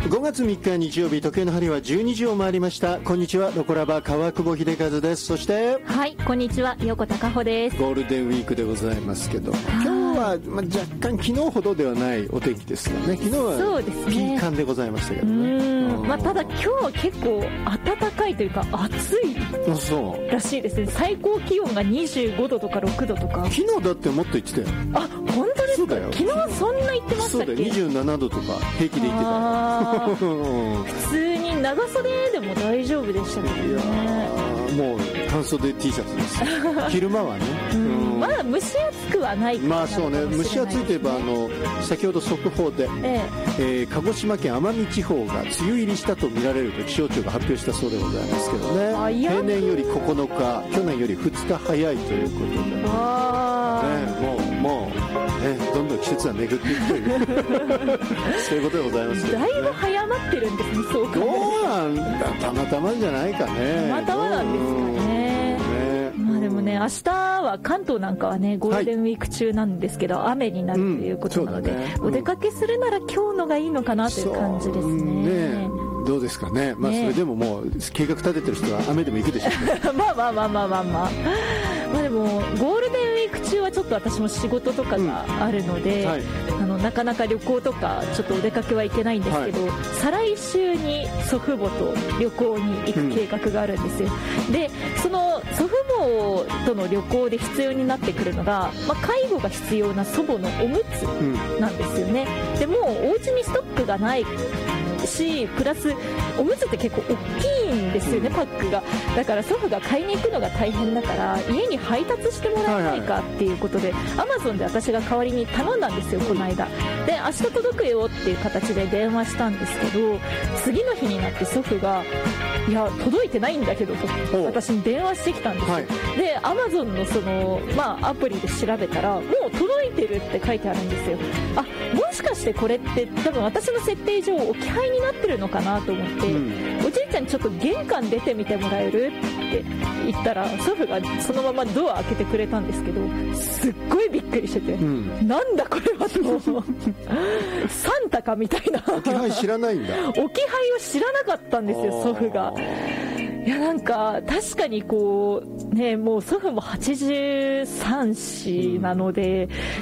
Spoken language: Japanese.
5月3日日曜日、時計の針は12時を回りました。こんにちは、ロコラバ川久保秀和です。そしてはい、こんにちは、横田加穂です。 ゴールデンウィークでございますけど、今日は、若干昨日ほどではないお天気ですよね。昨日はピーカンでございましたけどね。 ただ今日は結構暖かいというか暑いらしいですね。最高気温が25度とか6度とか。 昨日だってもっと言ってたよ。 あ、本当ですか。昨日そんな言ってましたっけ。 そうだよ、27度とか平気で言ってたよ。 普通に長袖でも大丈夫でしたけどね。 いやもう半袖 T シャツです昼間はね、 まだ蒸し暑くはないかな。 まあそうね、蒸し暑いといえば先ほど速報で、鹿児島県奄美地方が梅雨入りしたと見られると気象庁が発表したそうでございますけどね。平年より9日、去年より2日早いということで、もうどんどん季節は巡っていくというそういうことでございますけどね。 だいぶ早まってるんですね。そうか、 どうなんだ、たまたまじゃないかね。 たまたまなんですかね。まあでもね、明日は関東なんかはね、ゴールデンウィーク中なんですけど、雨になるということなので、お出かけするなら今日のがいいのかなという感じですね。 どうですかね。まあそれでももう計画立ててる人は雨でも行くでしょうね。まあでもゴールデンウィーク中はちょっと私も仕事とかがあるので、なかなか旅行とかちょっとお出かけは行けないんですけど、再来週に祖父母と旅行に行く計画があるんですよ。でその祖父母との旅行で必要になってくるのが、介護が必要な祖母のおむつなんですよね。でもうお家にストックがないし、プラスおむつって結構大きいんですよね、パックが。だから祖父が買いに行くのが大変だから家に配達してもらえないかっていうことで、アマゾンで私が代わりに頼んだんですよ、この間。で明日届くよっていう形で電話したんですけど、次の日になって祖父がいや届いてないんだけどと私に電話してきたんですよ。でアマゾンのアプリで調べたらもう届いてるって書いてあるんですよ。あ、もしかしてこれって多分私の設定上置き配になってるのかなと思って、おじいちゃんにちょっと玄関出てみてもらえるって言ったら、祖父がそのままドア開けてくれたんですけど、すっごいびっくりしてて、なんだこれはとサンタかみたいな。 置き配知らないんだ。 置き配を知らなかったんですよ、祖父が。いやなんか確かにこうね、もう祖父も83歳なので、